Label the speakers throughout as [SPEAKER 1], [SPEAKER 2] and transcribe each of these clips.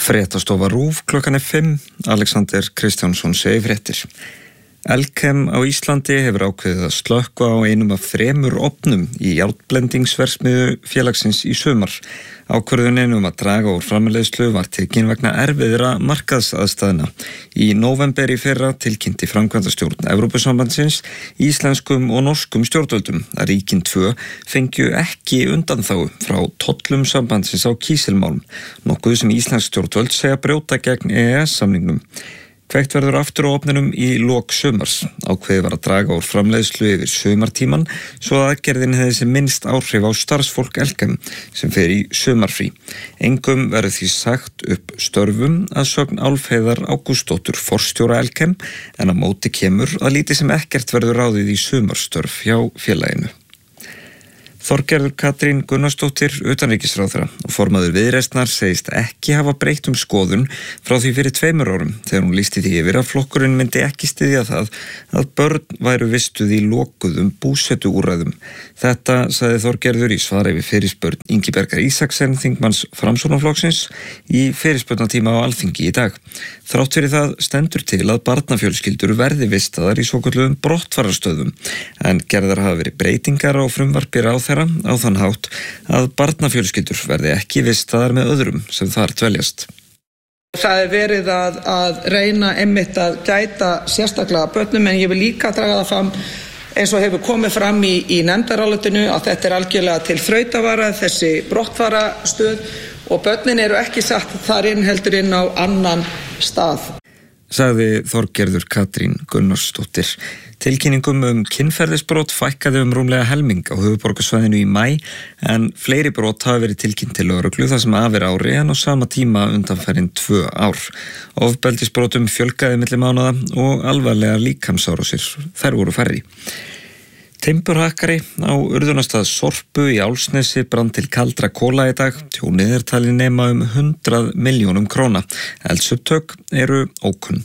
[SPEAKER 1] Fréttastofa RÚV klukkan 5, Alexander Kristjánsson segir fréttir. Elkem á Íslandi hefur ákveðið að slökkva á einum af 3 ofnum í járnblendingsverksmiðju félagsins í sumar. Ákvörðunin að draga úr framleiðslu var tekin vegna erfiðra markaðsaðstæðna. Í nóvember í fyrra tilkynnti framkvæmdastjórn Evrópusambandsins, íslenskum og norskum stjórnvöldum að ríkin 2 fengju ekki undanþágu frá tollum sambandsins á kísilmálm, nokkuð sem íslensk stjórnvöld segja brjóta gegn EES-samningnum. Kveikt verður aftur á ofninum í lok sumars. Ákveðið var að draga úr framleiðslu yfir sumartíman svo að aðgerðin hefði sem minnst áhrif á starfsfólk Elkem sem fer í sumarfrí. Engum verður því sagt upp störfum að sögn Álfheiðar Ágústsdóttur forstjóra Elkem en á móti kemur að lítið sem ekkert verður ráðið í sumarstörf hjá félaginu. Þorgerður Katrín Gunnarsdóttir utanríkisráðherra og formaður Viðreisnar segist ekki hafa breytt skoðun frá því fyrir 2 árum þegar hún lýsti því yfir að flokkurinn myndi ekki styðja það að börn væru vistuð í lokuðum búsetuúrræðum. Þetta sagði Þorgerður í svari við fyrirspurn Ingibergar Ísaksen þingmanns Framsóknarflokksins í fyrirspurnatíma á Alþingi í dag. Þrátt fyrir það stendur til að barnafjölskyldur verði vistaðar í svokölluðum brottfarastöðum en gerðar hafa verið breytingar á frumvarpi ráðherra á þann hátt að barnafjölskyldur verði ekki vistaðar með öðrum sem þar dveljast.
[SPEAKER 2] Það verið að reyna einmitt að gæta sérstaklega börnum en ég vil líka draga það fram eins og hefur komið fram í nefndarálitinu að þetta algjörlega til þrautavara, þessi brottfarastöð og börnin eru ekki satt þar inn heldur inn á annan stað.
[SPEAKER 1] Sagði Þorgerður Katrín Gunnarsdóttir. Tilkynningum kynferðisbrot fækkaði rúmlega helming á höfuðborgarsvæðinu í maí en fleiri brot hafa verið tilkynnt til lögreglu þar sem af ári en á sama tíma undanfarin 2 ár. Ofbeldisbrotum fjölgaði milli mánaða og alvarlegar líkamsárásir. Þær voru færri. Timburhakkari á urðunarstað Sorpu í Álfsnesi brann til kaldra kola í dag. Tjónið talið nema 100 milljónum króna. Eldsupptök eru ókunn.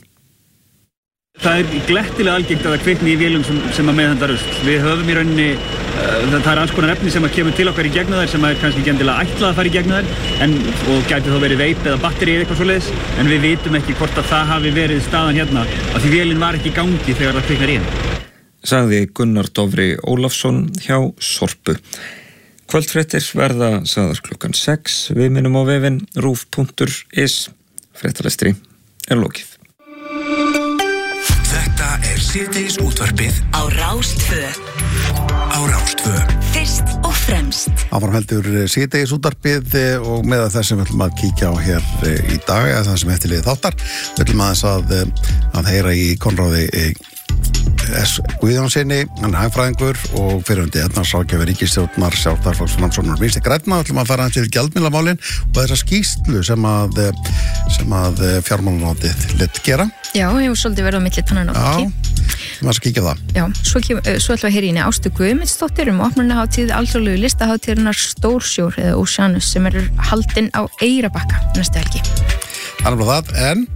[SPEAKER 3] Það glettilega algengt að það kvikni í vélum sem að meðhöndla rusl. Við höfum í rauninni, það alls konar efni sem að kemur til okkar í gegnum þær sem að kannski ekki endilega ætlað að fara í gegnum þær og gæti þá verið veip eða batteri eða eitthvað svoleiðis en við vitum ekki hvort að það hafi verið staðan hérna af því vélin var ekki í gangi þegar það kviknar í henni.
[SPEAKER 1] Sagði Gunnar Dofri Ólafsson hjá Sorpu. Kvöldfréttir verða sagðar klukkan 6. Við minnum á vefinn ruf.is. Fréttalestri lokið.
[SPEAKER 4] Þetta síðdegis útvarpið á Rás 2. Fyrst og fremst.
[SPEAKER 5] Áfram heldur síðdegis útvarpið og með það sem við ætlum að kíkja á hér í dag eða það sem eftirliðið þáttar. Við ætlum aðeins að heyra í Konráði S. Guðjónsinni, hann er hagfræðingur og fyrrverandi efnahagsráðgjafi ríkisstjórnar Sjálfstæðisflokks Framsóknar Vinstri grænna. Við ætlum að fara til gjaldmiðlamálin og þessa skýrslu sem að fjármálaráðið lét gera.
[SPEAKER 6] Já, hefur svolítið verið á milli tannan á fólki.
[SPEAKER 5] Já, maður skal kíkja á það.
[SPEAKER 6] Já, svo ætlum við að heyra í henni Ástu Guðmundsdóttur opnunarhátíð alþjóðlegu listahátíðarinnar Stórsjór eða Oceanus sem er haldin á Eyrarbakka næstu helgi.
[SPEAKER 5] Þannig að það, en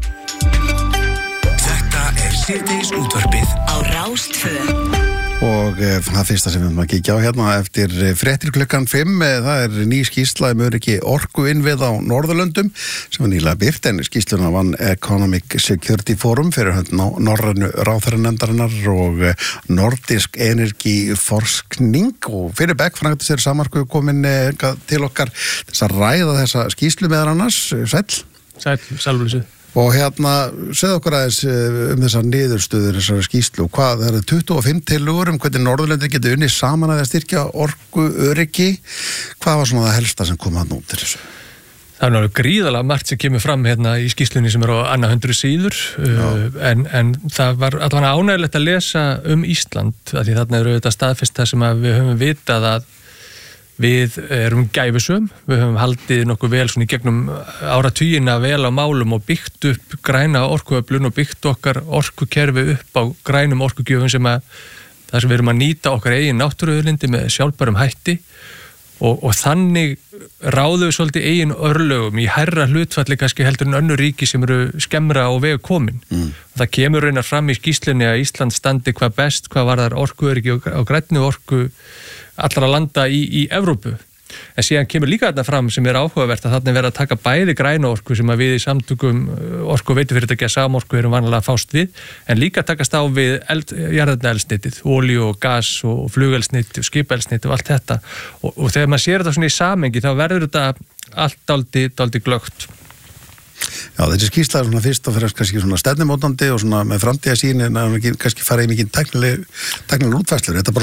[SPEAKER 4] síðdegis útvarpið á Rás 2.
[SPEAKER 5] Og það fyrsta sem við erum að kíkja á hérna eftir fréttir klukkan 5, það er ný skýrsla öryggi orkuinnviða á Norðurlöndum sem var nýlega birt en skýrsluna vann Economic Security Forum fyrir norrænu ráðherranefndarinnar og nordisk energiforskning og fyrir Beck framkvæmdastjóri Samorku komin til okkar þess að ræða þessa skýrslu meðal annars.
[SPEAKER 7] Sælflösu.
[SPEAKER 5] Og hérna, segðu okkur aðeins þessar niðurstöður, þessar skýrslu. Hvað, það eru 25 tillögur hvernig Norðurlöndin getur unnið saman að styrkja orkuöryggi. Hvað var svona það helsta sem kom að nút til þessu?
[SPEAKER 7] Það er náttúrulega gríðalega margt sem kemur fram hérna í skýrslunni sem er á annað 100 síður en það var allavega ánægilegt að lesa Ísland af því þarna eru þetta staðfest það sem að við höfum vitað að við erum gæfusum, við höfum haldið nokkuð vel svona í gegnum áratugina vel á málum og byggt upp græna orkuöflun og byggt okkar orkukerfi upp á grænum orkugjöfum sem að það sem við erum að nýta okkar eigin náttúruauðlindi með sjálfbærum hætti og þannig ráðum við svolítið eigin örlögum í hærra hlutfalli kannski heldur en önnur ríki sem eru skemmra á veg komin. Það kemur raunar fram í skýrslunni að Ísland standi hvað best, hvað varðar orkuöryggi og grænni orku allra landa í Evrópu En síðan kemur líka þarna fram sem áhugavert að þarna verið að taka bæði græna orku sem að við í samtökum orku og veitufyrirtækja Samorku erum vanlega að fást við, en líka takast á við jarðefnaeldsneytið, olíu og gas og flugelsneytið og skipelsneytið og allt þetta. Og þegar maður sér þetta svona í samhengi þá verður þetta allt dálítið glöggt.
[SPEAKER 5] Já, þessi skýrsla svona fyrst og fremst kannski svona stefnumótandi og svona með framtíðarsýn en kannski fara í mikið tæknilegar útfærslur. Þetta er bara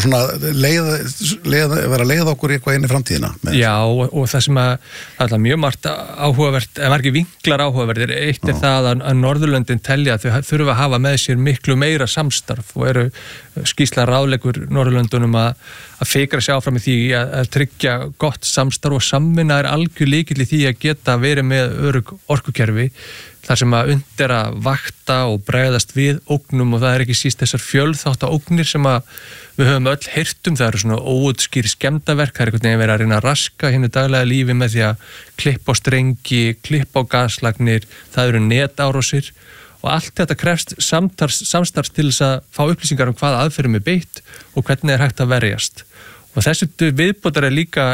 [SPEAKER 5] svona vera leið okkur í eitthvað inn í framtíðina.
[SPEAKER 7] Já, og það sem að mjög margt áhugavert, ef ekki vinklar áhugaverðir, eitt er það að Norðurlöndin telja að þau þurfa að hafa með sér miklu meira samstarf og eru skýrslan ráðlegur Norðurlöndunum að fikra sig áfram í því að tryggja gott samstarf og samvinna algjör lykill í því að geta verið með örugg orkukerfi þar sem að undir að vakta og bregðast við ógnum og það ekki síst þessar fjölþátta ógnir sem að við höfum öll heyrt það eru svona óútskýr skemmdaverk, það einhvern veginn verið að reyna að raska hinu daglega lífi með því að klippa á strengi, klippa á gaslagnir, það eru netárásir og allt þetta krefst samstarfs til þess að fá upplýsingar hvaða aðferðum beitt og hvernig hægt að verjast. Og þessu viðbótar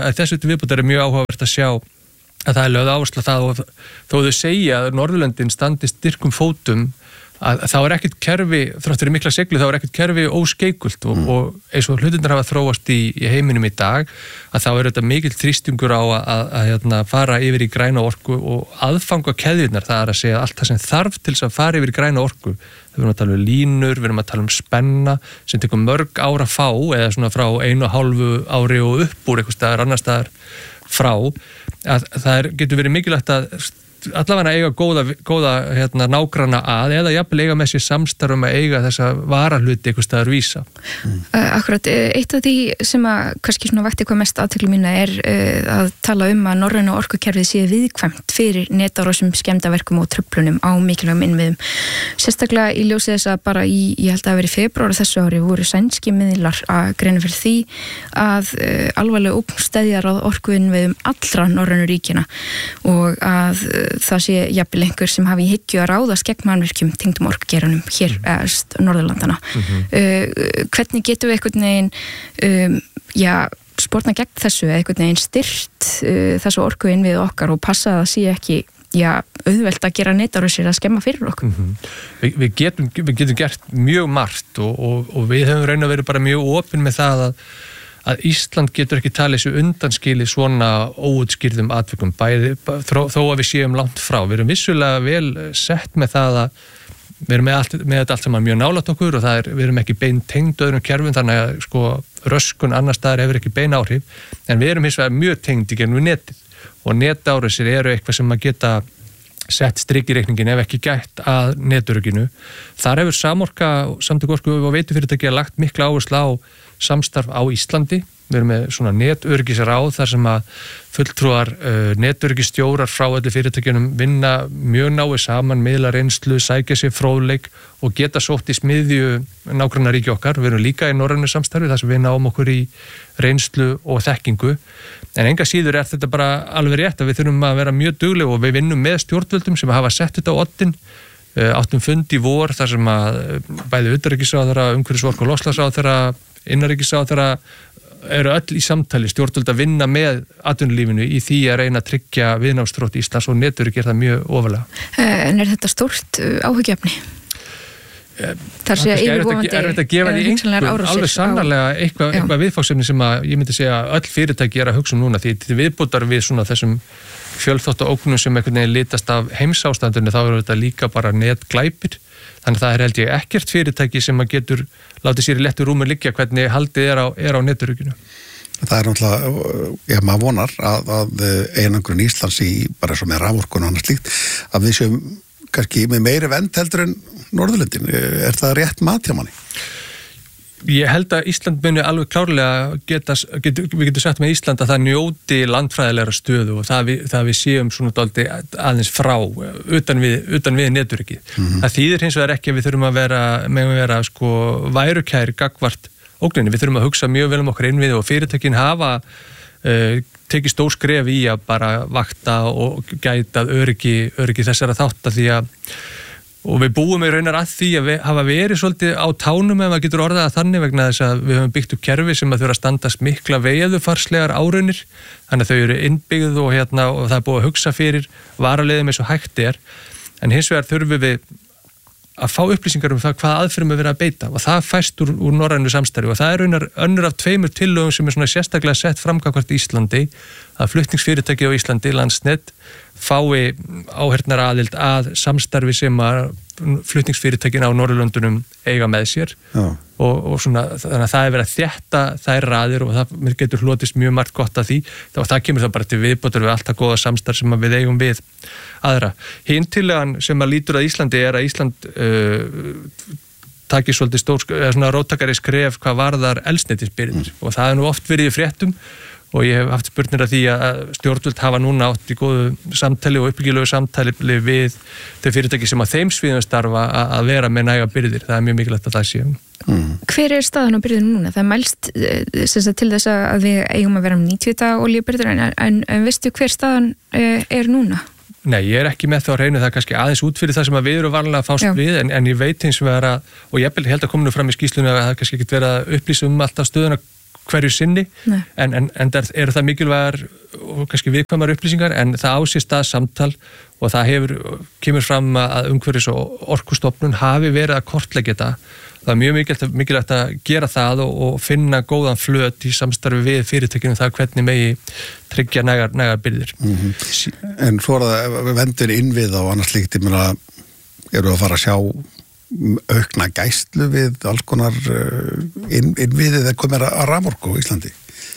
[SPEAKER 7] er mjög áhugavert að sjá að það lögð áherslu á það og þó þau segja að Norðurlöndin standi styrkum fótum að þá ekkert kerfi, þrátt fyrir mikla seglu, þá ekkert kerfi óskeikult og eins og hlutirnir hafa þróast í heiminum í dag að þá þetta mikill þrýstingur á að fara yfir í græna orku og aðfanga keðjurnar, það að segja allt það sem þarf til þess að fara yfir í græna orku. Við erum að tala um línur, við erum að tala um spenna sem tekur mörg ára að fá eða svona frá 1,5 ári og upp úr einhvers staðar annar staðar frá að það getur verið mikilvægt að allavega eiga góða nágranna að eða jafnvel eiga með sér samstarfum að eiga þessa varahluti einhvers staðar vísa.
[SPEAKER 6] Akkurat, eitt af því sem að kannski svona vakti hvað mest athygli mína er að tala að norræna orkukerfið sé viðkvæmt fyrir netárásum, skemmdarverkum og truflunum á mikilvægum innviðum. Sérstaklega í ljósi þess að bara ég held að verið febrúar þessu ári voru sænski miðlar að greina fyrir því að alvarlega ógn steðjar á orkuinnviðum allra norrænu ríkina og að það sé jafnvel einhver sem hafi í hyggju að ráðast gegn mannvirkjum tengdum orkugeranum hér eðst Norðurlandana. Hvernig getum við einhvern veginn sporna gegn þessu eða einhvern veginn styrt þessu orkuinn við okkar og passa að það sé ekki auðvelt að gera netárásir að skemma fyrir okkur?
[SPEAKER 7] Við getum gert mjög margt og við höfum raun að vera bara mjög opin með það að Ísland getur ekki talið sér undanskili svona óútskýrðum atvikum bæði þó að við séum langt frá. Við erum vissulega vel sett með það að við erum með þetta allt saman mjög nálægt okkur og við erum ekki bein tengd öðrum kerfum þannig að röskun annar staðar hefur ekki bein áhrif en við erum hins vegar mjög tengd í gegnum netið og netárásir eru eitthvað sem að geta sett strik í reikningin ef ekki gætt að netörygginu. Þar hefur Samorka, Samtök orku og veitufyrirtækja lagt mikla áherslu á samstarf á Íslandi. Við erum með svona netöryggisráð þar sem að fulltrúar netöryggistjórar frá öllu fyrirtækjunum vinna mjög náið saman, miðla reynslu, sækja sér fróðleik og geta sótt í smiðju nágrannaríki okkar. Við erum líka í norrænu samstarfi þar sem við náum okkur í reynslu og þekkingu. En enga síður þetta bara alveg rétt að við þurfum að vera mjög dugleg og við vinnum með stjórnvöldum sem hafa sett þetta á oddinn. Áttum fund í vor þar sem að bæði utanríkisráðherra, umhverfis- og loftslagsráðherra, innanríkisráðherra eru öll í samtali stjórnvöld að vinna með atvinnulífinu í því að reyna að tryggja viðnámsþrótt Íslands og netöryggi það mjög ofarlega.
[SPEAKER 6] En er þetta stórt áhyggjefni? Þar sé yfirvofandi
[SPEAKER 7] alveg sannarlega eitthvað viðfangsefni sem að ég myndi segja öll fyrirtæki að hugsa núna því til viðbótar við svona þessum fjölþátta ógnum sem einhvern veginn litast af heimsástandinu þá eru þetta líka bara netglæpir þannig að það held ég ekkert fyrirtæki sem að getur látið sér í lettu rúmi liggja hvernig haldið er á netörygginu.
[SPEAKER 5] Það er náttúrulega, maður vonar að einangrun Íslands í bara svo með raforkun og annað slíkt að við séum kannski með meiri vernd heldur en Norðurlöndin. Er það rétt mat hjá manni?
[SPEAKER 7] Ég held að Ísland muni alveg klárlega við getum sagt með Ísland að það njóti landfræðilegra stöðu og það við séum svona dálítið aðeins frá utan við netöryggi. Það þýðir hins vegar ekki að við þurfum að vera værukæri gagnvart ógninni. Við þurfum að hugsa mjög vel okkar innviði og fyrirtækin hafa tekið stór skref í að bara vakta og gæta öryggi þessara þátta því að og við búum í raunar að því að hafa verið svolítið á tánum ef maður getur orðað að þannig vegna þess að við höfum byggt upp kerfi sem að þurfa að standast mikla veðurfarslegar áraunir þannig að þau eru innbyggð og það er búið að hugsa fyrir varaleiðum eins og hægt en hins vegar þurfum við að fá upplýsingar það hvaða aðferðum við verið að beita og það fæst úr norrænu samstarfi og það er raunar önnur af 2 tillögum sem er svona sérstaklega sett fram gagnvart Íslandi að flutningsfyrirtæki á Íslandi, Landsnet fái áheyrnaraðild að samstarfi sem að flutningsfyrirtækin á Norðurlöndunum eiga með sér og svona, þannig að það er verið að þétta þær raðir og það getur hlotist mjög margt gott að því og það kemur það bara til viðbótar við allt það góða samstarf sem við eigum við aðra. Hin tillagan sem að lítur að Íslandi er að Ísland taki svolítið svona róttakari skref hvað varðar eldsneytisbirgðir og það er nú oft verið í fréttum og ég hef haft spurnir að því að stjórnvöld hafa núna átt í góðu samtali og uppbyggilegu samtali við þau fyrirtæki sem að þeim sviðum starfa að vera með næga birgðir. Það er mjög mikilvægt að það sé.
[SPEAKER 6] Hver er staðan á birgðinu núna? Það er mælst til þess að við eigum að vera 90 olíubirgðir en veistu hver staðan er núna?
[SPEAKER 7] Nei, ég er ekki með það á hreinu, það er kannski aðeins út fyrir það sem að við erum vanlega að fást við en ég veit hins vegar og ég held að kominu fram í skýrslunni að það kannski ekki verið að upplýsa alltaf stöðuna hverju sinni en eru það mikilvægar og kannski viðkvæmar upplýsingar en það á sér stað samtal og það kemur fram að umhverfis- og orkustofnun hafi verið að kortleggja þetta. Það er mjög mikilvægt að gera það og finna góðan flöt í samstarfi við fyrirtækjum það hvernig megi tryggja nægar birgðir.
[SPEAKER 5] En svo það vendur innvið á annars líkt, ég meina, eru að fara að sjá aukna gæslu við alls konar innviðið þegar komir að raforku á Íslandi?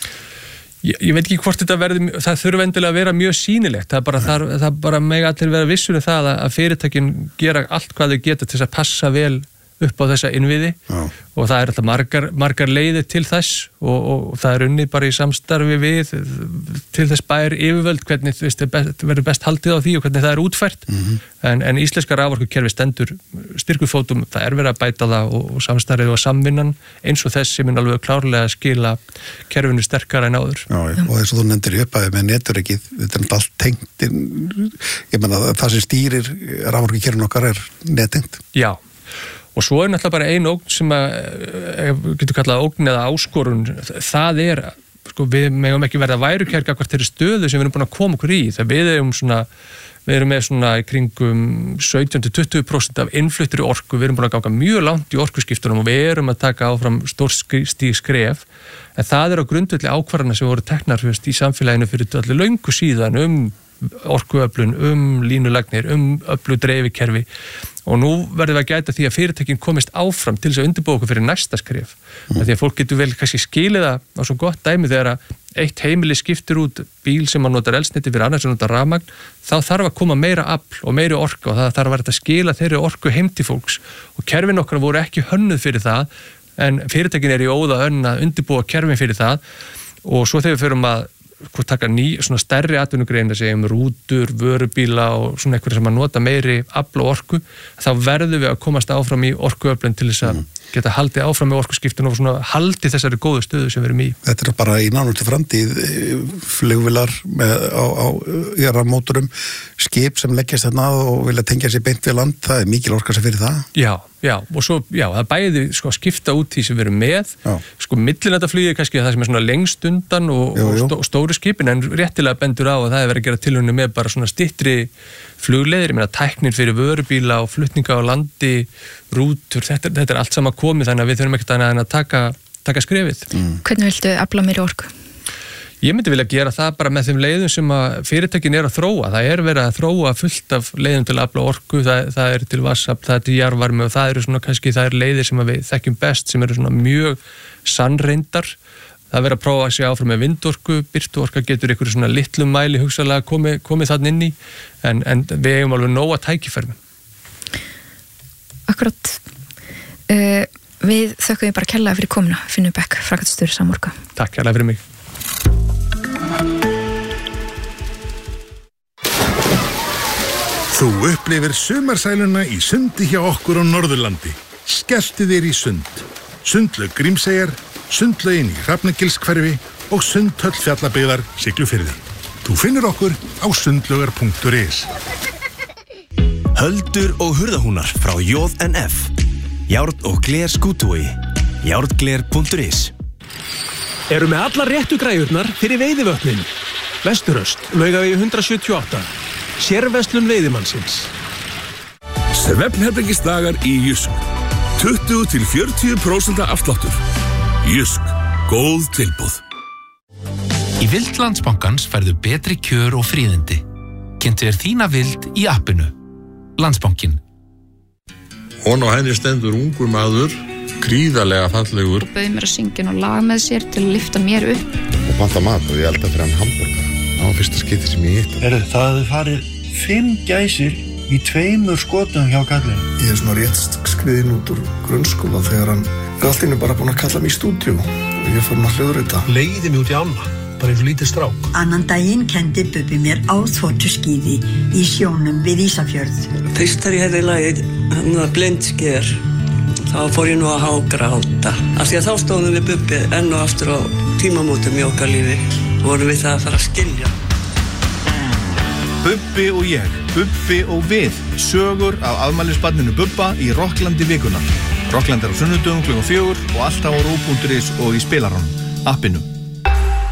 [SPEAKER 7] Ég veit ekki hvort þetta það þurfi endilega að vera mjög sýnilegt. Það bara mega allir vera vissur það að fyrirtækin gera allt hvað þau geta til þess að passa vel upp á þessa innviði og það er alltaf margar leiðir til þess og það er unnið bara í samstarfi við til þess bæri yfirvöld hvernig verður best haldið á því og hvernig það er útfært en íslenska raforkukerfi stendur styrku fótum, það er verið að bæta það og samstarfið og samvinnan eins og þess sem er alveg klárlega að skila kerfinu sterkara en áður.
[SPEAKER 5] Og þess að þú nefndir í upphafi með netureikið, þetta er allt tengt ég menna það sem stýrir raforkukerfinu okkar er nettengt.
[SPEAKER 7] Já. Og svo er náttúrulega bara ein ógn sem getur kallað ógn eða áskorun, það er, við megum ekki verða værukær gagnvart þeirri stöðu sem við erum búin að koma okkur í, það við erum með svona í kringum 17-20% af innfluttri orku, við erum búin að ganga mjög langt í orkuskiptunum og við erum að taka áfram stórstíg skref, en það er á grundvelli ákvarðana sem voru teknar í samfélaginu fyrir allir löngu síðan orkuöflun, línulagnir, öflug dreifikerfi og nú verðum við að gæta því að fyrirtækin komist áfram til þess að undirbúa okkur fyrir næsta skref. Því að fólk getur vel kannski skilið það á svo gott dæmi þegar að eitt heimili skiptir út bíl sem að notar eldsneyti fyrir annars sem notar rafmagn, þá þarf að koma meira afl og meiri orku og það þarf að vera að skila þeirri orku heim til fólks og kerfin okkar voru ekki hönnuð fyrir það en fyrirtækin er í óða önn að undirbúa kerfin fyrir það og svo þegar við förum að taka svona stærri atvinnugreinar segjum rútur, vörubíla og svona eitthvað sem að nota meiri afl og orku þá verðum við að komast áfram í orkuöflun til þess að geta haldið áfram í orkuskiptun og svona haldið þessari góðu stöðu sem við erum í.
[SPEAKER 5] Þetta er bara í nánustu framtíð flugvilar á rafmótorum, skip sem leggjast þarna og vilja tengja sér beint við land, það er mikil orka sem fyrir það.
[SPEAKER 7] Já, og svo, það bæði skipta út því sem við erum með, millinættaflugið kannski það sem er svona lengst undan og stóru skipin, en réttilega bendur á að það er verið að gera tilhörnu með bara svona styttri flugleiðir, ég meina tæknir fyrir vörubíla og flutninga á landi, rútur, þetta er allt sama komið þannig að við þurfum ekkert að taka skrefið.
[SPEAKER 6] Hvernig viltu afla meiri orku?
[SPEAKER 7] Ég myndi vilja gera það bara með þeim leiðum sem að fyrirtækin er að þróa. Það er verið að þróa fullt af leiðum til að afla orku, það er til vatnsafl, það er til jarðvarmi og það eru svona kannski þær leiðir sem við þekkjum best sem eru svona mjög sannreyndar. Það er verið að prófa að sé áfram með vindorku, birtuorka getur ykkur svona litlum mæli hugsalega komið þann inn í en við eigum alveg nóga tækifæri.
[SPEAKER 6] Akkurat. Við þökkum bara kærlega fyrir komuna, Finnur Beck, framkvæmdastjóri Samorku.
[SPEAKER 7] Takk kærlega fyrir mig.
[SPEAKER 8] Þú upplifir sumarsæluna í sundi hjá okkur á Norðurlandi. Skelltu þér í sund. Sundlaug Grímseyjar, sundlaugin í Hrafnagilshverfi og sundhöll Fjallabyggðar Siglufirði. Þú finnur okkur á sundlaugar.is.
[SPEAKER 9] Höldur og hurðahúnar frá JNF. Járn og gler skútuvogi. Járngler.is.
[SPEAKER 10] Eru með allar réttu græjurnar fyrir veiðivötnin. Vesturöst, Laugavegi 178. Sérverslun veiðimannsins.
[SPEAKER 11] Svefnherbergisdagar í Jysk. 20-40% afsláttur. Jysk. Góð tilboð.
[SPEAKER 12] Í vild Landsbankans færðu betri kjör og fríðindi. Kynntu þér þína vild í appinu. Landsbankin.
[SPEAKER 13] Hon á henni stendur ungur maður, gríðarlega fallegur.
[SPEAKER 14] Bauð mér að syngja og lag með sér til að lyfta mér upp.
[SPEAKER 15] Og panta mat og ég elda fyrir hann hamborgara. Það var fyrsta skipti sem ég hitt.
[SPEAKER 16] Það hefði farið 5 gæsir í 2 skotum hjá kallinu.
[SPEAKER 17] Ég svona rétt skriðin út úr grunnskóla þegar hann allt innu bara búin að kalla mig í stúdíu og ég fór að hljóðrita.
[SPEAKER 16] Leiði mig út í ána, bara eins og lítið strák.
[SPEAKER 18] Annan daginn kendi Bubbi mér áþvotuskíði í sjónum við Ísafjörð.
[SPEAKER 19] Fyrst þegar ég hefði lagið Blindsker, þá fór ég nú að hágráta. Af því að þá stóðum við Bubbi enn og aftur á tímamótum í okkar lífi. Vorum við það að fara að skilja.
[SPEAKER 20] Bubbi og ég, Bubbi og við. Sögur af afmælisbarninu Bubba í Rokklandi vikunar. Rokkland á sunnudögum 4 og alltaf á rú.is og í spilaranum, appinu.